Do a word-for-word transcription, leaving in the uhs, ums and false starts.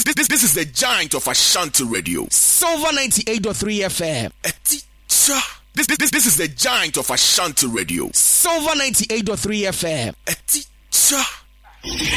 this, this, this is the giant of Ashanti Radio. Silver ninety-eight point three F M. A teacher. This, this, this, this is the giant of Ashanti Radio. Silver ninety-eight point three F M. A teacher.